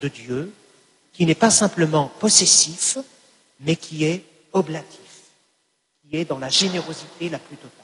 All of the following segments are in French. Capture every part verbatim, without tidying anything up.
de Dieu qui n'est pas simplement possessif, mais qui est oblatif, qui est dans la générosité la plus totale.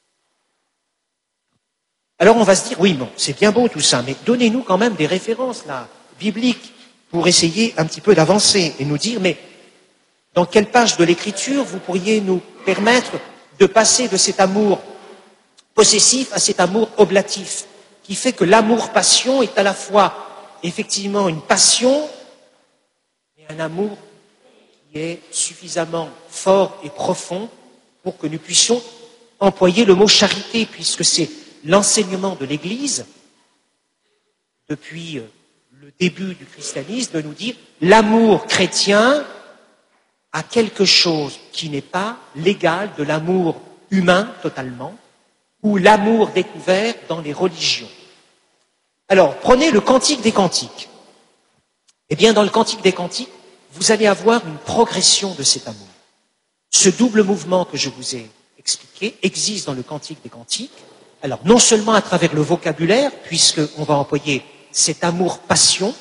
Alors on va se dire, oui, bon, c'est bien beau tout ça, mais donnez-nous quand même des références là, bibliques, pour essayer un petit peu d'avancer et nous dire, mais dans quelle page de l'Écriture vous pourriez nous permettre de passer de cet amour possessif à cet amour oblatif, qui fait que l'amour-passion est à la fois effectivement une passion, mais un amour qui est suffisamment fort et profond pour que nous puissions employer le mot charité, puisque c'est l'enseignement de l'Église, depuis le début du christianisme, de nous dire l'amour chrétien a quelque chose qui n'est pas l'égal de l'amour humain totalement, ou l'amour découvert dans les religions. Alors, prenez le Cantique des Cantiques. Eh bien, dans le Cantique des Cantiques, vous allez avoir une progression de cet amour. Ce double mouvement que je vous ai expliqué existe dans le Cantique des Cantiques. Alors, non seulement à travers le vocabulaire, puisqu'on va employer cet amour-passion,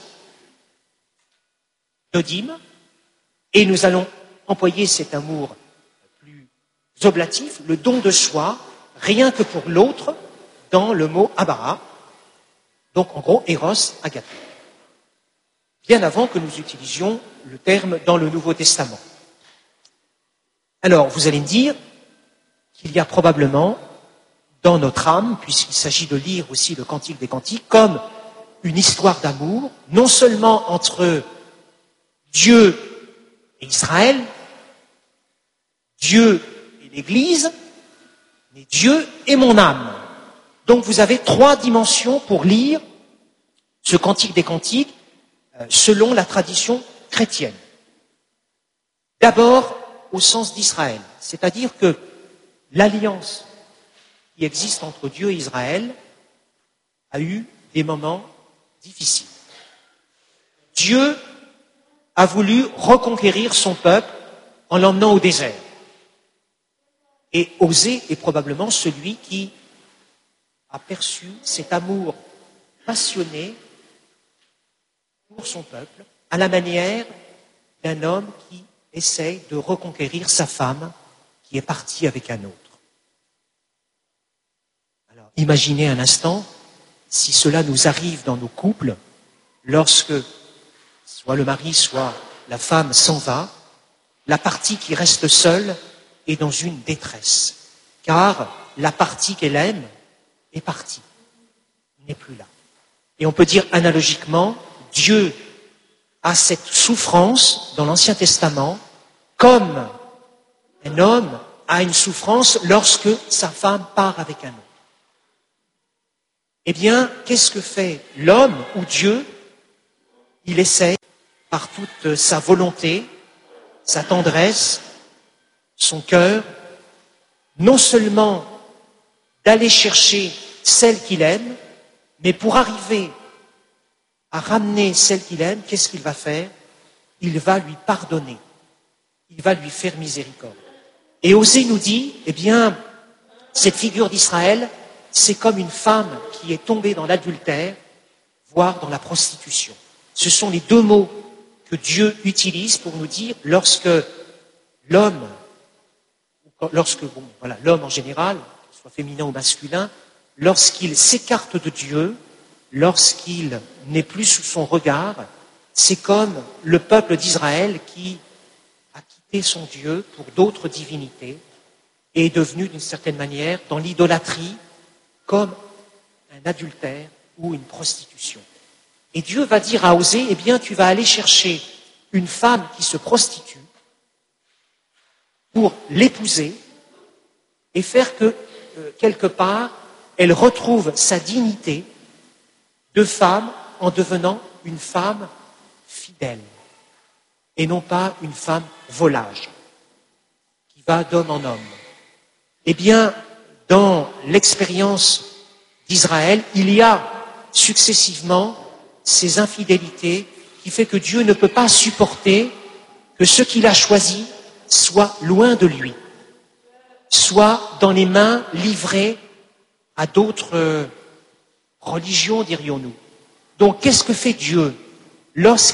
dodime, et nous allons employer cet amour plus oblatif, le don de soi, rien que pour l'autre, dans le mot abara, donc en gros, eros, agape. Bien avant que nous utilisions le terme dans le Nouveau Testament. Alors, vous allez me dire qu'il y a probablement dans notre âme, puisqu'il s'agit de lire aussi le Cantique des Cantiques, comme une histoire d'amour, non seulement entre Dieu et Israël, Dieu et l'Église, mais Dieu et mon âme. Donc vous avez trois dimensions pour lire ce Cantique des Cantiques euh, selon la tradition chrétienne. D'abord, au sens d'Israël, c'est-à-dire que l'alliance qui existe entre Dieu et Israël a eu des moments difficiles. Dieu a voulu reconquérir son peuple en l'emmenant au désert. Et Osée est probablement celui qui a perçu cet amour passionné pour son peuple, à la manière d'un homme qui essaye de reconquérir sa femme qui est partie avec un autre. Alors, imaginez un instant si cela nous arrive dans nos couples, lorsque soit le mari, soit la femme s'en va, la partie qui reste seule est dans une détresse, car la partie qu'elle aime est partie, n'est plus là. Et on peut dire analogiquement, Dieu a cette souffrance dans l'Ancien Testament, comme un homme a une souffrance lorsque sa femme part avec un autre. Eh bien, qu'est-ce que fait l'homme ou Dieu? Il essaie, par toute sa volonté, sa tendresse, son cœur, non seulement d'aller chercher celle qu'il aime, mais pour arriver à ramener celle qu'il aime, qu'est-ce qu'il va faire? Il va lui pardonner. Il va lui faire miséricorde. Et Osée nous dit, eh bien, cette figure d'Israël, c'est comme une femme qui est tombée dans l'adultère, voire dans la prostitution. Ce sont les deux mots que Dieu utilise pour nous dire lorsque l'homme, lorsque bon, voilà, l'homme en général, soit féminin ou masculin, lorsqu'il s'écarte de Dieu, lorsqu'il n'est plus sous son regard, c'est comme le peuple d'Israël qui a quitté son Dieu pour d'autres divinités et est devenu d'une certaine manière dans l'idolâtrie comme un adultère ou une prostitution. Et Dieu va dire à Osée, eh bien, tu vas aller chercher une femme qui se prostitue pour l'épouser et faire que, euh, quelque part, elle retrouve sa dignité de femme en devenant une femme fidèle et non pas une femme volage qui va d'homme en homme. Eh bien, dans l'expérience d'Israël, il y a successivement ces infidélités qui fait que Dieu ne peut pas supporter que ce qu'il a choisi soit loin de lui, soit dans les mains livrées à d'autres religions, dirions-nous. Donc, qu'est-ce que fait Dieu? lorsque